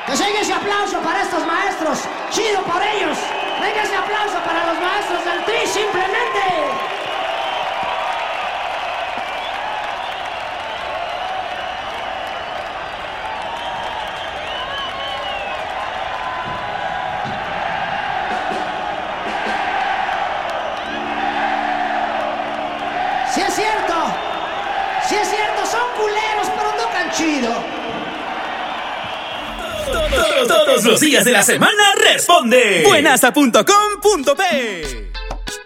Que siga ese aplauso para estos maestros. Chido por ellos. Venga ese aplauso para los maestros del Tri, simplemente. Sí es cierto, son culeros, pero tocan chido. Todos los días de la semana responde buenasa.com.p